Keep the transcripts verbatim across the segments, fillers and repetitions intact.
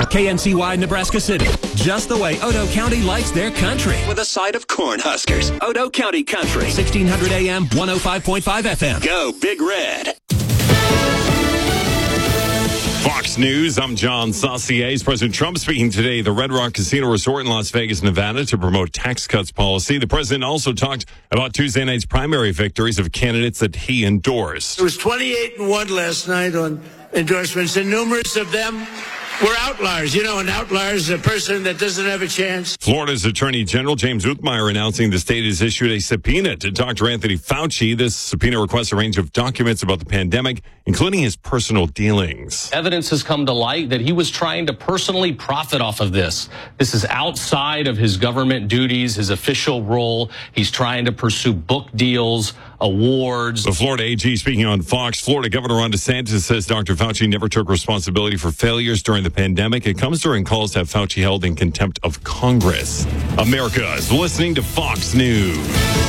K N C Y, Nebraska City. Just the way Odo County likes their country. With a side of Cornhuskers. Odo County Country. sixteen hundred A M, one oh five point five F M. Go Big Red. Fox News, I'm John Saucier. President Trump speaking today at the Red Rock Casino Resort in Las Vegas, Nevada to promote tax cuts policy. The president also talked about Tuesday night's primary victories of candidates that he endorsed. It was twenty-eight and one last night on endorsements, and numerous of them were outliers. You know, an outlier is a person that doesn't have a chance. Florida's Attorney General James Uthmeyer announcing the state has issued a subpoena to Doctor Anthony Fauci. This subpoena requests a range of documents about the pandemic, including his personal dealings. Evidence has come to light that he was trying to personally profit off of this. This is outside of his government duties, his official role. He's trying to pursue book deals, awards. The Florida A G speaking on Fox. Florida Governor Ron DeSantis says Doctor Fauci never took responsibility for failures during the pandemic. It comes during calls to have Fauci held in contempt of Congress. America is listening to Fox News.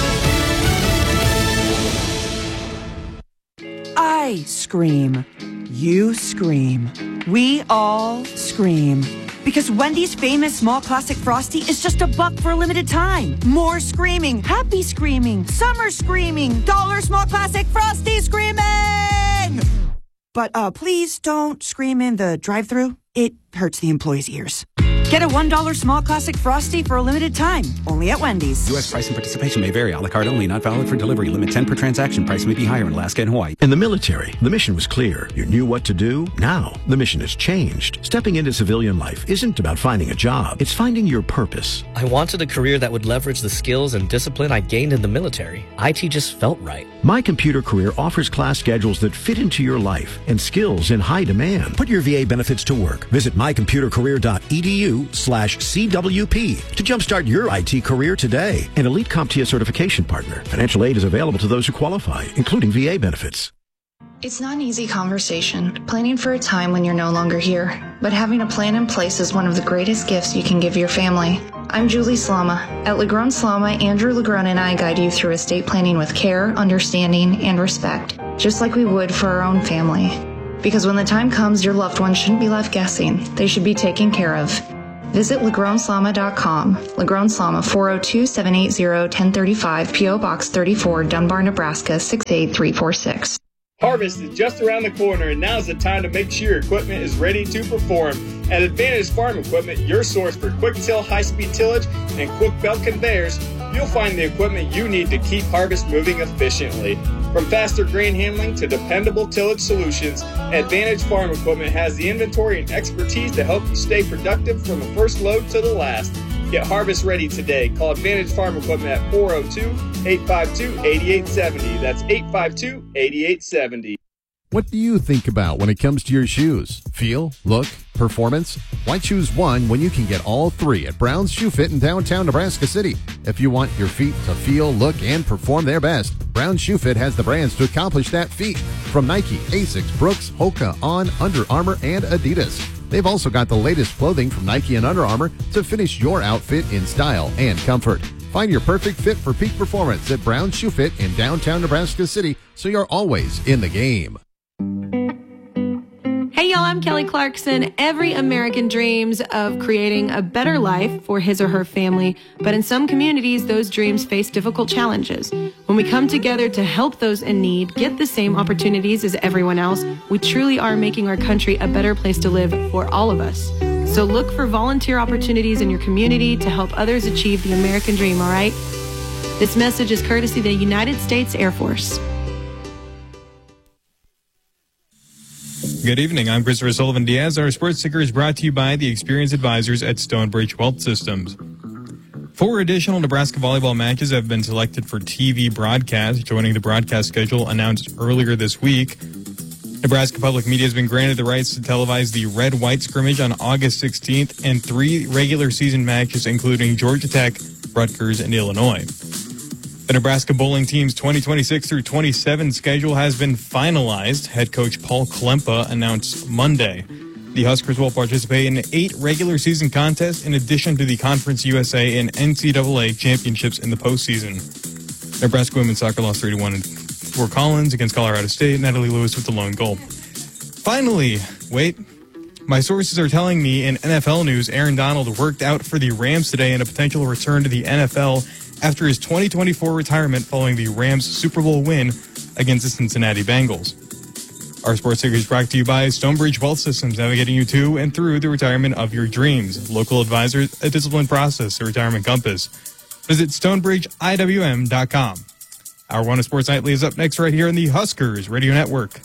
I scream. You scream. We all scream. Because Wendy's famous small classic Frosty is just a buck for a limited time. More screaming, happy screaming, summer screaming, dollar small classic Frosty screaming! But uh, please don't scream in the drive-thru. It hurts the employees' ears. Get a one dollar small classic Frosty for a limited time. Only at Wendy's. U S price and participation may vary. A la carte only. Not valid for delivery. Limit ten per transaction. Price may be higher in Alaska and Hawaii. In the military, the mission was clear. You knew what to do. Now, the mission has changed. Stepping into civilian life isn't about finding a job. It's finding your purpose. I wanted a career that would leverage the skills and discipline I gained in the military. I T just felt right. My Computer Career offers class schedules that fit into your life and skills in high demand. Put your V A benefits to work. Visit my computer career dot e d u slash C W P to jumpstart your I T career today. An Elite CompTIA certification partner. Financial aid is available to those who qualify, including V A benefits. It's not an easy conversation, planning for a time when you're no longer here. But having a plan in place is one of the greatest gifts you can give your family. I'm Julie Slama. At Legron Slama, Andrew Legron and I guide you through estate planning with care, understanding, and respect, just like we would for our own family. Because when the time comes, your loved ones shouldn't be left guessing. They should be taken care of. Visit legron slama dot com. Legron Slama, four oh two, seven eight zero, one oh three five, P O Box thirty-four, Dunbar, Nebraska, six eight three four six. Harvest is just around the corner, and now's the time to make sure your equipment is ready to perform. At Advantage Farm Equipment, your source for quick till, high-speed tillage, and quick belt conveyors, you'll find the equipment you need to keep harvest moving efficiently. From faster grain handling to dependable tillage solutions, Advantage Farm Equipment has the inventory and expertise to help you stay productive from the first load to the last. Get harvest ready today. Call Advantage Farm Equipment at four oh two, eight five two, eight eight seven oh. That's eight five two, eight eight seven oh. What do you think about when it comes to your shoes? Feel, look, performance? Why choose one when you can get all three at Brown's Shoe Fit in downtown Nebraska City? If you want your feet to feel, look, and perform their best, Brown's Shoe Fit has the brands to accomplish that feat. From Nike, Asics, Brooks, Hoka, On, Under Armour, and Adidas. They've also got the latest clothing from Nike and Under Armour to finish your outfit in style and comfort. Find your perfect fit for peak performance at Brown's Shoe Fit in downtown Nebraska City, so you're always in the game. Hey y'all, I'm Kelly Clarkson. Every American dreams of creating a better life for his or her family, but in some communities, those dreams face difficult challenges. When we come together to help those in need get the same opportunities as everyone else, we truly are making our country a better place to live for all of us. So look for volunteer opportunities in your community to help others achieve the American dream, all right? This message is courtesy of the United States Air Force. Good evening. I'm Christopher Sullivan Diaz. Our sports ticker is brought to you by the experienced advisors at Stonebridge Wealth Systems. Four additional Nebraska volleyball matches have been selected for T V broadcast, joining the broadcast schedule announced earlier this week. Nebraska Public Media has been granted the rights to televise the red-white scrimmage on August sixteenth and three regular season matches, including Georgia Tech, Rutgers, and Illinois. The Nebraska bowling team's twenty twenty-six through twenty-seven schedule has been finalized. Head coach Paul Klempa announced Monday. The Huskers will participate in eight regular season contests in addition to the Conference U S A and N C double A championships in the postseason. Nebraska women's soccer lost three to one in Fort Collins against Colorado State. Natalie Lewis with the lone goal. Finally, wait, My sources are telling me in N F L news, Aaron Donald worked out for the Rams today in a potential return to the N F L after his twenty twenty-four retirement following the Rams Super Bowl win against the Cincinnati Bengals. Our sports series brought to you by Stonebridge Wealth Systems, navigating you to and through the retirement of your dreams. Local advisors, a disciplined process, a retirement compass. Visit stonebridge I W M dot com. Our One of Sports Nightly is up next right here on the Huskers Radio Network.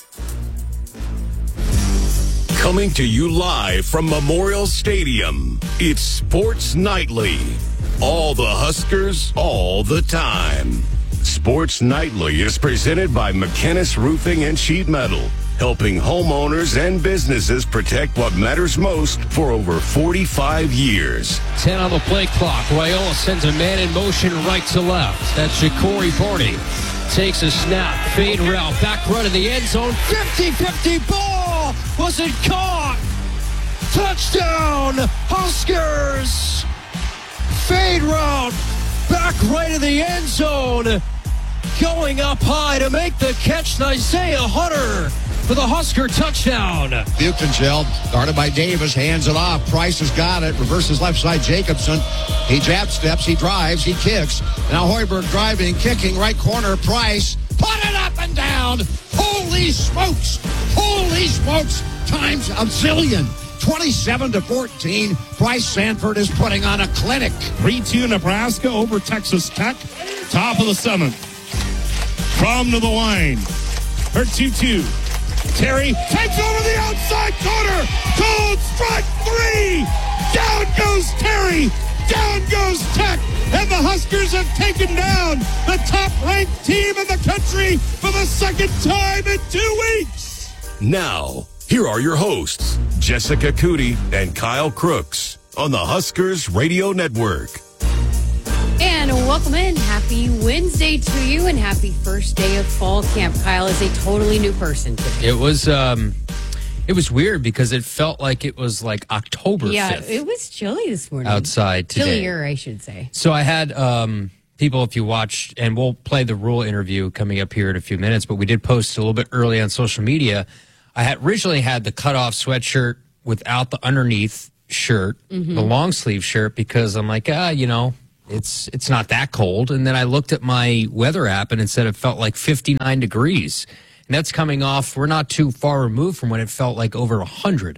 Coming to you live from Memorial Stadium, it's Sports Nightly. All the Huskers, all the time. Sports Nightly is presented by McKinnis Roofing and Sheet Metal, helping homeowners and businesses protect what matters most for over forty-five years. ten on the play clock. Raiola sends a man in motion right to left. That's Ja'Cory Barney. Takes a snap, fade route, back run of the end zone. fifty-fifty ball! Wasn't caught! Touchdown, Huskers! Fade route, back right of the end zone. Going up high to make the catch, Isaiah Hunter for the Husker touchdown. Buchenschild, guarded by Davis, hands it off. Price has got it, reverses left side Jacobson. He jab steps, he drives, he kicks. Now Hoiberg driving, kicking, right corner, Price. Put it up and down. Holy smokes. Holy smokes. Times a zillion. twenty-seven to fourteen. Bryce Sanford is putting on a clinic. three two Nebraska over Texas Tech. Top of the seventh. From to the line. Her two two. Terry takes over the outside corner. Cold strike three. Down goes Terry. Down goes Tech. And the Huskers have taken down the top-ranked team in the country for the second time in two weeks. Now, here are your hosts, Jessica Cootie and Kyle Crooks on the Huskers Radio Network. And welcome in. Happy Wednesday to you and happy first day of fall camp. Kyle is a totally new person today. It was um, it was weird because it felt like it was like October Yeah, fifth it was chilly this morning. outside today. Chillier, I should say. So I had um, people, if you watched, and we'll play the Rule interview coming up here in a few minutes, but we did post a little bit early on social media. I had originally had the cutoff sweatshirt without the underneath shirt, Mhm. the long sleeve shirt, because I'm like, ah, you know, it's it's not that cold. And then I looked at my weather app and it said it felt like fifty-nine degrees. And that's coming off, we're not too far removed from when it felt like over one hundred.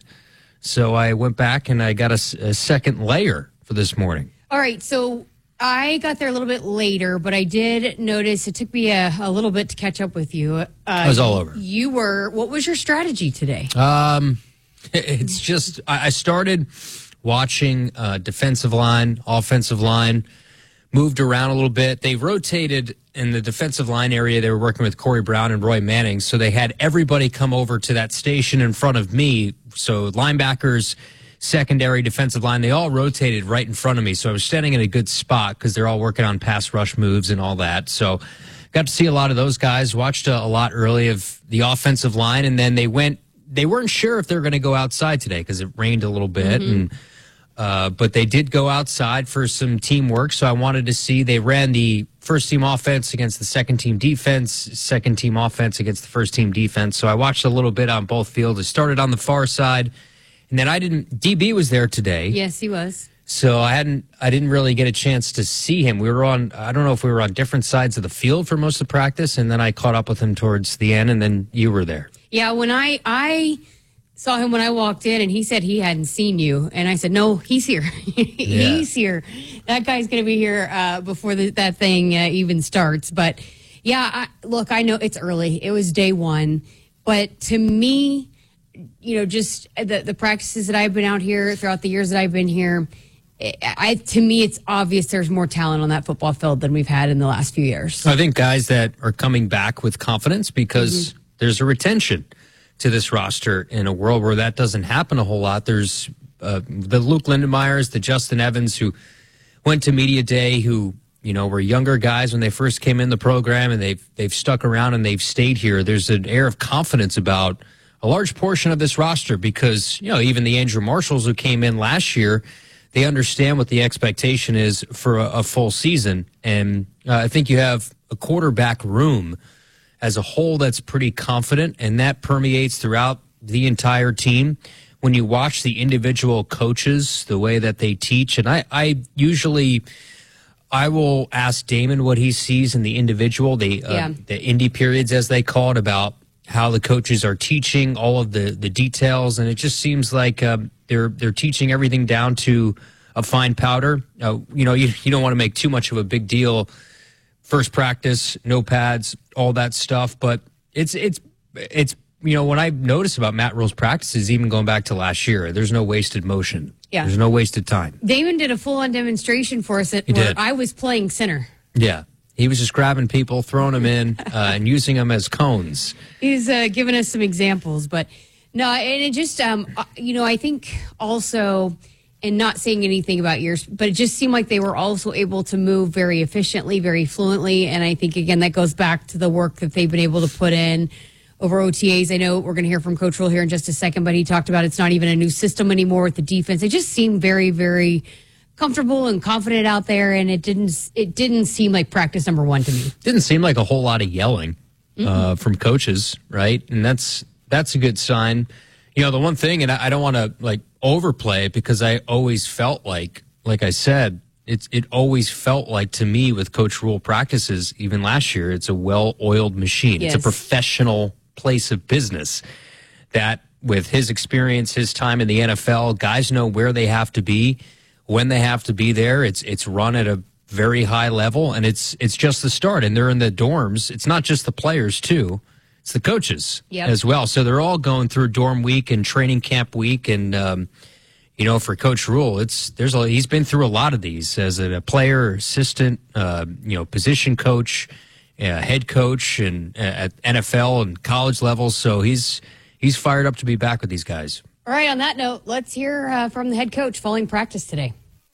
So I went back and I got a, s- a second layer for this morning. All right, so I got there a little bit later, but I did notice it took me a, a little bit to catch up with you. Uh, I was all over. You were, what was your strategy today? Um, it's just, I I started watching uh, defensive line, offensive line, moved around a little bit. They rotated in the defensive line area. They were working with Corey Brown and Roy Manning, so they had everybody come over to that station in front of me. So linebackers, secondary, defensive line, they all rotated right in front of me. So I was standing in a good spot because they're all working on pass rush moves and all that. So got to see a lot of those guys, watched a, a lot early of the offensive line, and then they went, they weren't sure if they were going to go outside today because it rained a little bit. Mhm. And uh, but they did go outside for some teamwork. So I wanted to see, they ran the first team offense against the second team defense, second team offense against the first team defense. So I watched a little bit on both fields. It started on the far side, and then I didn't, D B was there today. Yes, he was. So I hadn't, I didn't really get a chance to see him. We were on, I don't know if we were on different sides of the field for most of the practice, and then I caught up with him towards the end, and then you were there. Yeah, when I I saw him when I walked in, and he said he hadn't seen you, and I said, no, he's here. He's here. That guy's going to be here uh, before the, that thing uh, even starts. But yeah, I, look, I know it's early. It was day one, but to me, you know, just the the practices that I've been out here throughout the years that I've been here, I, I to me, it's obvious there's more talent on that football field than we've had in the last few years. I think guys that are coming back with confidence because Mm-hmm. there's a retention to this roster in a world where that doesn't happen a whole lot. There's uh, the Luke Lindemeyers, the Justin Evans who went to media day, who, you know, were younger guys when they first came in the program, and they've they've stuck around and they've stayed here. There's an air of confidence about a large portion of this roster because, you know, even the Andrew Marshalls who came in last year, they understand what the expectation is for a, a full season. And uh, I think you have a quarterback room as a whole that's pretty confident, and that permeates throughout the entire team. when you watch the individual coaches, the way that they teach, and I, I usually, I will ask Damon what he sees in the individual, the uh, Yeah. the indie periods as they call it, about how the coaches are teaching all of the the details, and it just seems like um, they're they're teaching everything down to a fine powder. Uh, you know, you you don't want to make too much of a big deal. First practice, no pads, all that stuff, but it's it's it's you know, when I notice about Matt Rule's practices, even going back to last year, there's no wasted motion. Yeah. There's no wasted time. Damon did a full-on demonstration for us at He where did. I was playing center. Yeah. He was just grabbing people, throwing them in, uh, and using them as cones. He's uh, giving us some examples, but no, and it just, um, uh, you know, I think also, and not saying anything about yours, but it just seemed like they were also able to move very efficiently, very fluently, and I think, again, that goes back to the work that they've been able to put in over O T As. I know we're going to hear from Coach Rule here in just a second, but he talked about it's not even a new system anymore with the defense. They just seemed very, very comfortable and confident out there, and it didn't it didn't seem like practice number one to me. Didn't seem like a whole lot of yelling uh, from coaches, right? And that's that's a good sign. You know, the one thing, and I, I don't want to like overplay it because I always felt like, like I said, it's it always felt like to me with Coach Rule practices, even last year, it's a well-oiled machine. Yes. It's a professional place of business that with his experience, his time in the N F L, guys know where they have to be, when they have to be there. It's it's run at a very high level, and it's it's just the start. And they're in the dorms. It's not just the players, too. It's the coaches Yep. as well. So they're all going through dorm week and training camp week. And, um, you know, for Coach Rule, it's there's a, he's been through a lot of these as a player, assistant, uh, you know, position coach, uh, head coach, and uh, at N F L and college levels. So he's he's fired up to be back with these guys. All right, on that note, let's hear uh, from the head coach following practice today.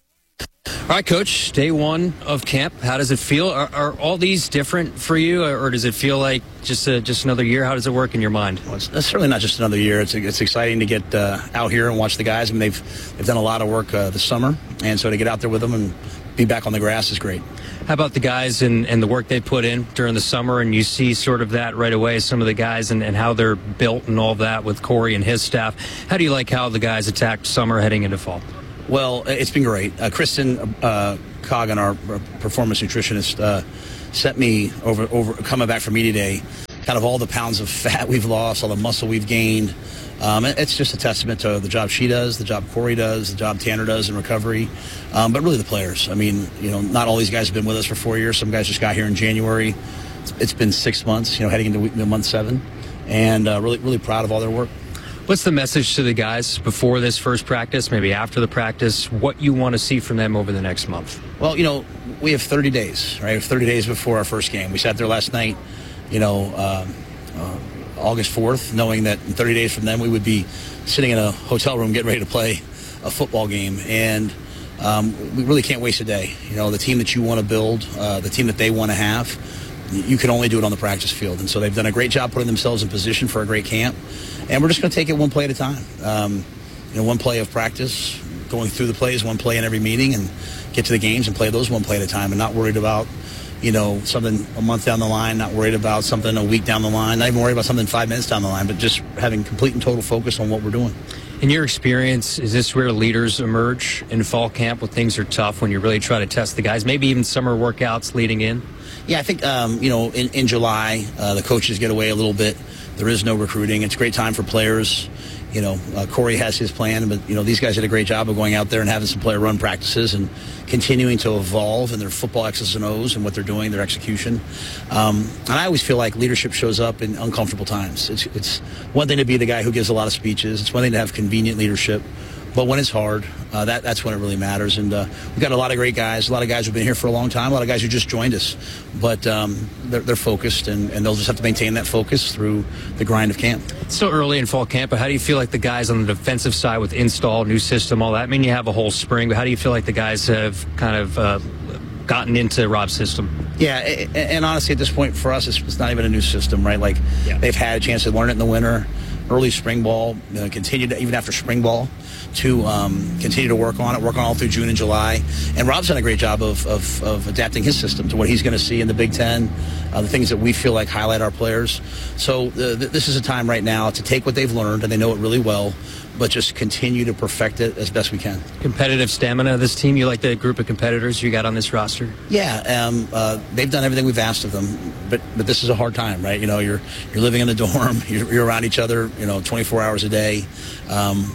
All right, Coach, day one of camp. How does it feel? Are, are all these different for you, or, or does it feel like just a, just another year? How does it work in your mind? Well, it's, it's certainly not just another year. It's it's exciting to get uh, out here and watch the guys. I mean, they've they've done a lot of work uh, this summer, and so to get out there with them and be back on the grass is great. How about the guys and, and the work they put in during the summer, and you see sort of that right away, some of the guys and, and how they're built and all that with Corey and his staff. How do you like how the guys attacked summer heading into fall? Well, it's been great. Uh, Kristen uh, Coggin, our performance nutritionist, uh, sent me over, over coming back from media day, kind of all the pounds of fat we've lost, all the muscle we've gained. Um, it's just a testament to the job she does, the job Corey does, the job Tanner does in recovery, um, but really the players. I mean, you know, not all these guys have been with us for four years. Some guys just got here in January. It's been six months, you know, heading into week, month seven, and uh, really, really proud of all their work. What's the message to the guys before this first practice, maybe after the practice, what you want to see from them over the next month? Well, you know, we have thirty days, right? We have thirty days before our first game. We sat there last night, you know, uh, uh, August fourth, knowing that in thirty days from then we would be sitting in a hotel room getting ready to play a football game. And um, we really can't waste a day. You know, the team that you want to build, uh, the team that they want to have, you can only do it on the practice field. And so they've done a great job putting themselves in position for a great camp. And we're just going to take it one play at a time. Um, you know, one play of practice, going through the plays, one play in every meeting, and get to the games and play those one play at a time, and not worried about, you know, something a month down the line, not worried about something a week down the line, not even worried about something five minutes down the line, but just having complete and total focus on what we're doing. In your experience, is this where leaders emerge in fall camp when things are tough, when you really try to test the guys, maybe even summer workouts leading in? Yeah, I think, um, you know, in, in July, uh, the coaches get away a little bit. There is no recruiting. It's a great time for players. You know, uh, Corey has his plan, but, you know, these guys did a great job of going out there and having some player run practices and continuing to evolve in their football X's and O's and what they're doing, their execution. Um, and I always feel like leadership shows up in uncomfortable times. It's, it's one thing to be the guy who gives a lot of speeches. It's one thing to have convenient leadership. But when it's hard, uh, that, that's when it really matters. And uh, we've got a lot of great guys, a lot of guys who've been here for a long time, a lot of guys who just joined us. But um, they're, they're focused, and, and they'll just have to maintain that focus through the grind of camp. It's still early in fall camp, but how do you feel like the guys on the defensive side with install, new system, all that? I mean, you have a whole spring, but how do you feel like the guys have kind of uh, gotten into Rob's system? Yeah, and, and honestly, at this point for us, it's, it's not even a new system, right? Like, yeah. They've had a chance to learn it in the winter, early spring ball, uh, continued even after spring ball, to um, continue to work on it, work on it all through June and July. And Rob's done a great job of, of, of adapting his system to what he's going to see in the Big Ten, uh, the things that we feel like highlight our players. So uh, th- this is a time right now to take what they've learned, and they know it really well, but just continue to perfect it as best we can. Competitive stamina of this team. You like the group of competitors you got on this roster? Yeah, um, uh, they've done everything we've asked of them, but but this is a hard time, right? You know, you're you're living in the dorm, you're, you're around each other, you know, twenty-four hours a day. Um,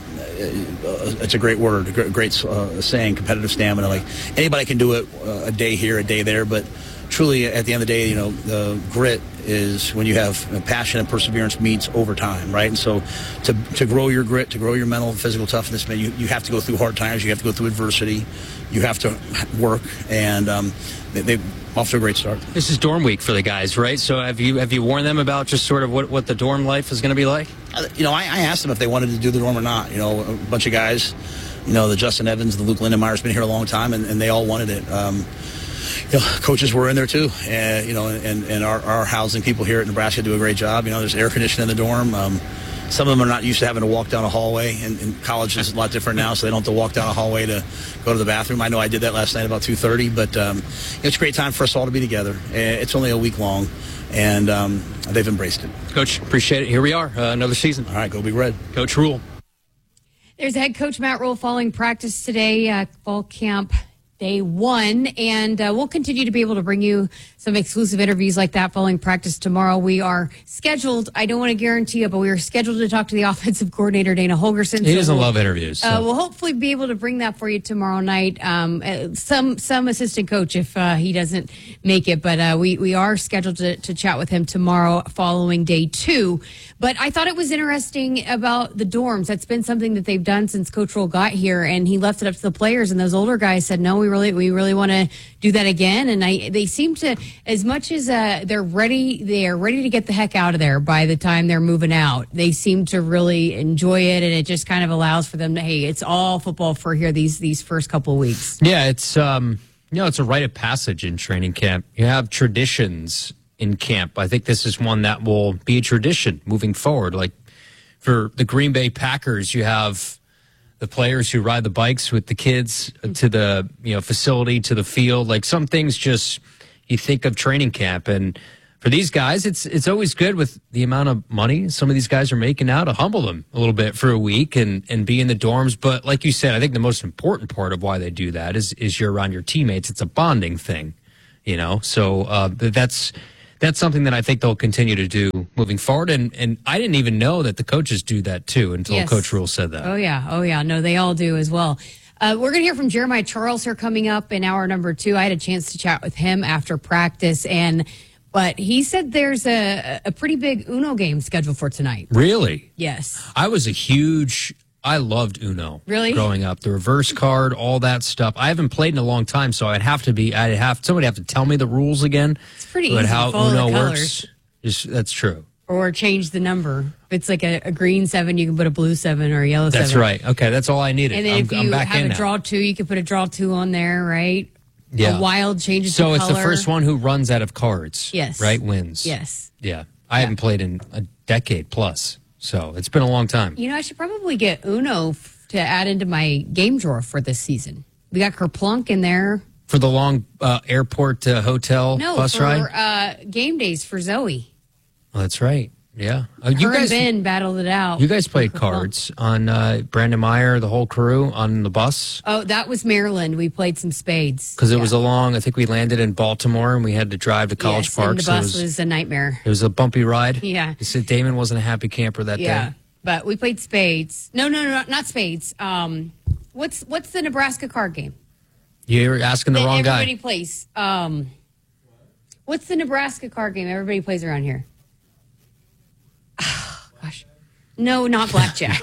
it's a great word, a great, great uh, saying, competitive stamina. Like anybody can do it uh, a day here, a day there, but truly, at the end of the day, you know, the grit is when you have you know, passion and perseverance meets over time, right? And so to to grow your grit, to grow your mental and physical toughness, man, you, you have to go through hard times. You have to go through adversity. You have to work, and um, they, they've off to a great start. This is dorm week for the guys, right? So have you have you warned them about just sort of what, what the dorm life is going to be like? Uh, you know, I, I asked them if they wanted to do the dorm or not. You know, a bunch of guys, you know, the Justin Evans, the Luke Lindenmeyer's been here a long time, and, and they all wanted it. Um, You know, coaches were in there too, and you know, and, and our, our housing people here at Nebraska do a great job. You know, there's air conditioning in the dorm. Um, some of them are not used to having to walk down a hallway, and, and college is a lot different now, so they don't have to walk down a hallway to go to the bathroom. I know I did that last night about two thirty, but um, it's a great time for us all to be together. It's only a week long, and um, they've embraced it. Coach, appreciate it. Here we are, uh, another season. All right, go Big Red. Coach Rule. There's head coach Matt Rule following practice today, uh, fall camp day one, and uh, we'll continue to be able to bring you some exclusive interviews like that following practice tomorrow. We are scheduled, I don't want to guarantee it, but we are scheduled to talk to the offensive coordinator, Dana Holgorsen. He so doesn't we'll, love interviews. So. Uh, we'll hopefully be able to bring that for you tomorrow night. Um, uh, some some assistant coach if uh, he doesn't make it, but uh, we, we are scheduled to, to chat with him tomorrow following day two. But I thought it was interesting about the dorms. That's been something that they've done since Coach Rule got here, and he left it up to the players, and those older guys said, no, we really we really want to do that again. And I they seem to, as much as uh, they're ready, they are ready to get the heck out of there by the time they're moving out. They seem to really enjoy it, and it just kind of allows for them to, hey, it's all football for here these these first couple of weeks. Yeah, it's um, you know, it's a rite of passage in training camp. You have traditions in camp. I think this is one that will be a tradition moving forward. Like for the Green Bay Packers, you have the players who ride the bikes with the kids to the, you know, facility, to the field. Like some things just, you think of training camp. And for these guys, it's it's always good with the amount of money some of these guys are making now to humble them a little bit for a week and, and be in the dorms. But like you said, I think the most important part of why they do that is, is you're around your teammates. It's a bonding thing, you know? So uh, that's... That's something that I think they'll continue to do moving forward. And and I didn't even know that the coaches do that, too, until Yes. Coach Rule said that. Oh, yeah. Oh, yeah. No, they all do as well. Uh, we're going to hear from Jeremiah Charles here coming up in hour number two. I had a chance to chat with him after practice, and but he said there's a, a pretty big Uno game scheduled for tonight. Really? Yes. I was a huge... I loved Uno. Really? Growing up. The reverse card, all that stuff. I haven't played in a long time, so I'd have to be... I'd have... Somebody have to tell me the rules again. It's pretty but easy how to follow Uno the colors. works. Just, that's true. Or change the number. If it's like a, a green seven, you can put a blue seven or a yellow That's seven. right. Okay, that's all I needed. And then I'm, if I'm you back have in a now. draw two, you can put a draw two on there, right? Yeah. A wild changes So the it's color. the first one who runs out of cards. Yes. Right? Wins. Yes. Yeah. I haven't played in a decade plus, so it's been a long time. You know, I should probably get Uno f- to add into my game drawer for this season. We got Kerplunk in there. For the long uh, airport to hotel No, bus for ride? uh, game days for Zoe. Oh, that's right. Yeah. Uh, Her you guys and Ben battled it out. You guys played for Kerplunk. cards on uh, Brandon Meyer, the whole crew on the bus? Oh, that was Maryland. We played some spades. Because it was a long, I think we landed in Baltimore and we had to drive to College yes, Park. and the so it bus was, was a nightmare. it was a bumpy ride. Yeah. He said Damon wasn't a happy camper that Yeah, day. but we played spades. No, no, no, not spades. Um, what's what's the Nebraska card game? You're asking the that wrong guy. everybody plays. Um, what's the Nebraska card game everybody plays around here? Gosh, no, not blackjack.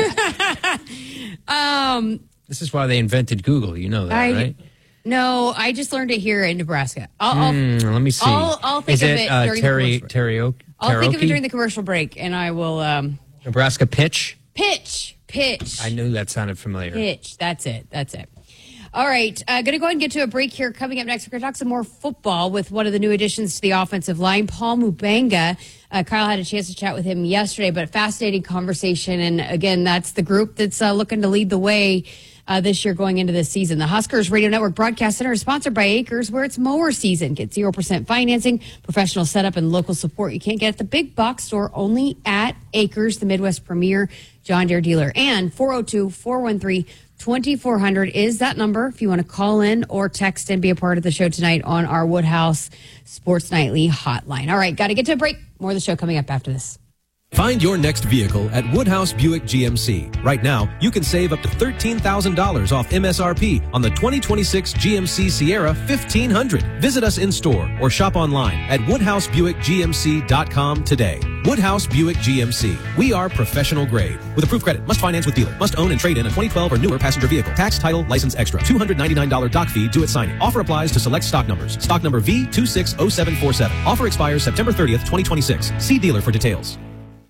um, This is why they invented Google. You know that, I right? no, I just learned it here in Nebraska. I'll, I'll, Hmm, let me see. I'll, I'll think is of it, it uh, during Terry, the Terry, I'll think of it during the commercial break, and I will um, Nebraska pitch? pitch, pitch. I knew that sounded familiar. Pitch. That's it. That's it. All right. Uh, going to go ahead and get to a break here. Coming up next, we're going to talk some more football with one of the new additions to the offensive line, Paul Mubanga. Uh, Kyle had a chance to chat with him yesterday, but fascinating conversation. And again, that's the group that's uh, looking to lead the way uh, this year going into this season. The Huskers Radio Network Broadcast Center is sponsored by Acres, where it's mower season. Get zero percent financing, professional setup, and local support you can't get at the big box store, only at Acres, the Midwest premier John Deere dealer. And four oh two, four one three, twenty-four hundred is that number if you want to call in or text and be a part of the show tonight on our Woodhouse Sports Nightly hotline. All right, got to get to a break. More of the show coming up after this. Find your next vehicle at Woodhouse Buick G M C. Right now, you can save up to thirteen thousand dollars off M S R P on the twenty twenty-six G M C Sierra fifteen hundred. Visit us in store or shop online at woodhouse buick g m c dot com today. Woodhouse Buick G M C. We are professional grade. With approved credit, must finance with dealer, must own and trade in a twenty twelve or newer passenger vehicle. Tax, title, license extra. two hundred ninety-nine dollars doc fee due at signing. Offer applies to select stock numbers. Stock number V two six zero seven four seven. Offer expires September thirtieth, twenty twenty-six. See dealer for details.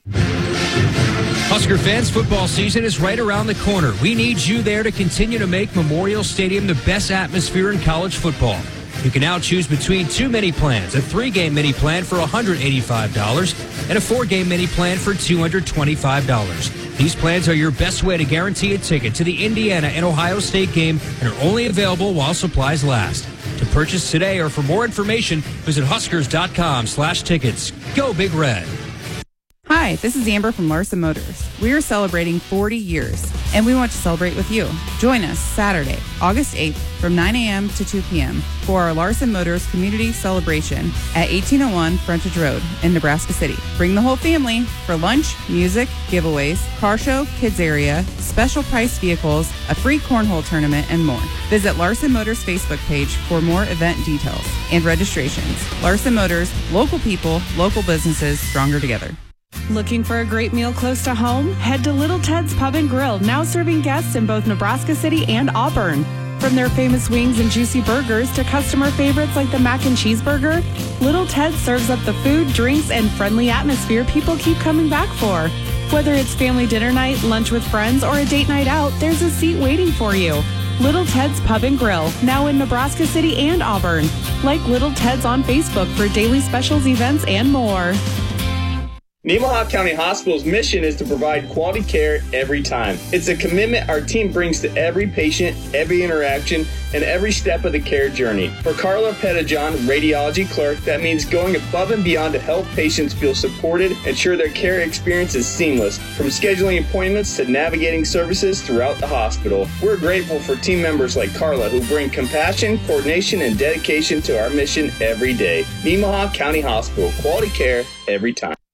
Husker fans, football season is right around the corner. We need you there to continue to make Memorial Stadium the best atmosphere in college football. You can now choose between two mini plans, a three-game mini plan for one hundred eighty-five dollars and a four-game mini plan for two hundred twenty-five dollars. These plans are your best way to guarantee a ticket to the Indiana and Ohio State game and are only available while supplies last. To purchase today or for more information, visit huskers.com slash tickets. Go Big Red. Hi, this is Amber from Larson Motors. We are celebrating forty years, and we want to celebrate with you. Join us Saturday, August eighth from nine a.m. to two p.m. for our Larson Motors Community Celebration at eighteen oh one Frontage Road in Nebraska City. Bring the whole family for lunch, music, giveaways, car show, kids area, special price vehicles, a free cornhole tournament, and more. Visit Larson Motors Facebook page for more event details and registrations. Larson Motors, local people, local businesses, stronger together. Looking for a great meal close to home? Head to Little Ted's Pub and Grill, now serving guests in both Nebraska City and Auburn. From their famous wings and juicy burgers to customer favorites like the mac and cheeseburger, Little Ted serves up the food, drinks, and friendly atmosphere people keep coming back for. Whether it's family dinner night, lunch with friends, or a date night out, there's a seat waiting for you. Little Ted's Pub and Grill, now in Nebraska City and Auburn. Like Little Ted's on Facebook for daily specials, events, and more. Nemaha County Hospital's mission is to provide quality care every time. It's a commitment our team brings to every patient, every interaction, and every step of the care journey. For Carla Pettijohn, radiology clerk, that means going above and beyond to help patients feel supported, ensure their care experience is seamless, from scheduling appointments to navigating services throughout the hospital. We're grateful for team members like Carla who bring compassion, coordination, and dedication to our mission every day. Nemaha County Hospital, quality care every time.